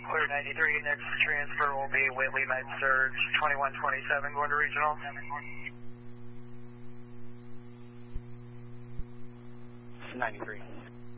Clear 93, next transfer will be Whitley Med Surge 2127 going to regional. 93.